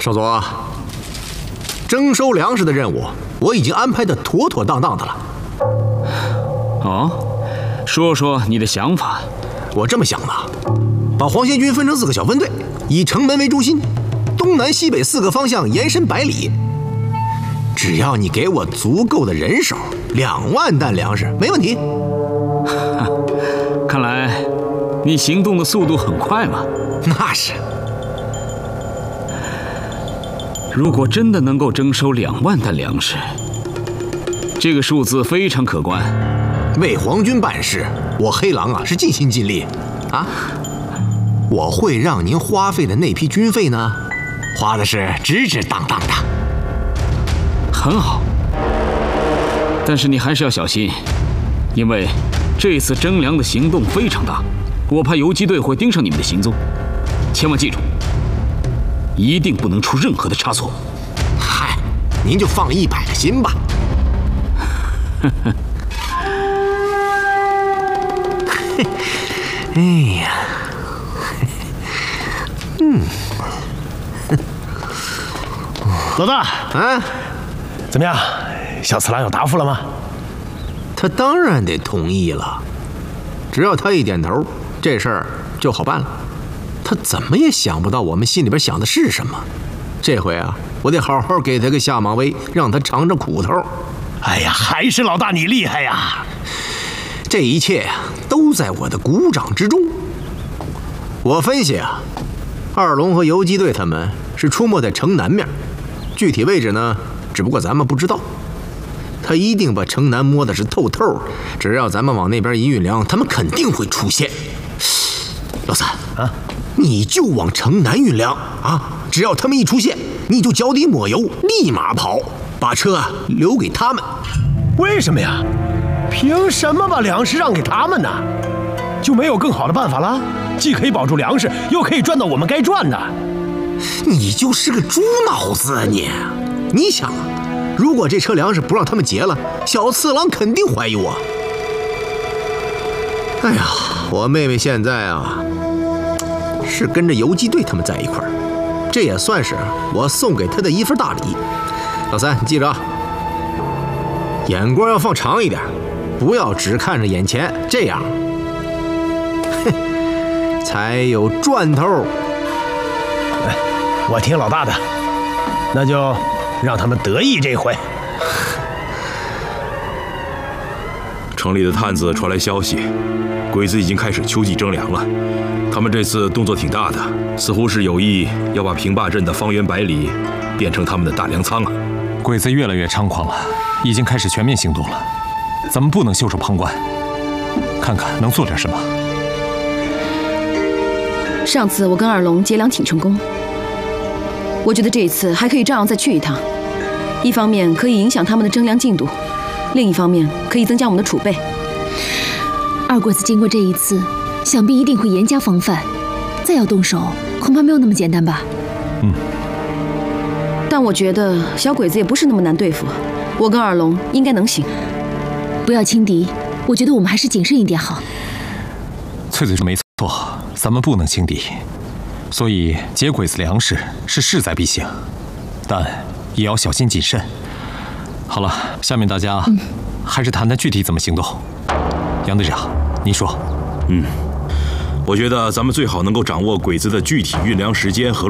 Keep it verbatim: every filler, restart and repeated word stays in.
少佐，征收粮食的任务我已经安排的妥妥当当的了。 哦，说说你的想法。 我这么想的，把黄仙军分成四个小分队，以城门为中心，东南西北四个方向延伸百里。只要你给我足够的人手，两万担粮食没问题。 看来你行动的速度很快嘛。 那是。 如果真的能够征收两万担粮食，这个数字非常可观。 为皇军办事，我黑狼啊是尽心尽力啊。我会让您花费的那批军费呢，花的是值值当当的。 很好，但是你还是要小心，因为这次征粮的行动非常大，我怕游击队会盯上你们的行踪。千万记住，一定不能出任何的差错。 嗨，您就放一百个心吧。哎呀，嗯， 老大， 啊， 怎么样？小次郎有答复了吗？ 他当然得同意了，只要他一点头，这事儿就好办了。他怎么也想不到我们心里边想的是什么。这回啊，我得好好给他个下马威，让他尝尝苦头。 哎呀，还是老大你厉害呀！ 这一切啊，都在我的鼓掌之中。我分析啊，二龙和游击队他们是出没在城南面，具体位置呢，只不过咱们不知道。他一定把城南摸的是透透，只要咱们往那边一运粮，他们肯定会出现。老三啊， 你就往城南运粮啊！只要他们一出现，你就脚底抹油，立马跑，把车啊留给他们。 为什么呀？凭什么把粮食让给他们呢？就没有更好的办法了？既可以保住粮食，又可以赚到我们该赚的。 你就是个猪脑子啊你！你想，如果这车粮食不让他们劫了，小次郎肯定怀疑我。哎呀，我妹妹现在啊，是跟着游击队他们在一块儿，这也算是我送给她的一份大礼。老三，你记着啊，眼光要放长一点，不要只看着眼前，这样，哼，才有赚头。 哎，我听老大的，那就让他们得意这回。 城里的探子传来消息，鬼子已经开始秋季征粮了。他们这次动作挺大的，似乎是有意要把平坝镇的方圆百里变成他们的大粮仓啊！ 鬼子越来越猖狂了，已经开始全面行动了，咱们不能袖手旁观，看看能做点什么。 上次我跟二龙劫粮挺成功，我觉得这一次还可以照样再去一趟，一方面可以影响他们的征粮进度，另一方面可以增加我们的储备。 二鬼子经过这一次，想必一定会严加防范，再要动手，恐怕没有那么简单吧。 嗯。 但我觉得小鬼子也不是那么难对付，我跟二龙应该能行。 不要轻敌，我觉得我们还是谨慎一点好。 翠翠说没错，咱们不能轻敌，所以劫鬼子粮食是势在必行，但也要小心谨慎。好了，下面大家还是谈谈具体怎么行动。杨队长，你说。 嗯，我觉得咱们最好能够掌握鬼子的具体运粮时间和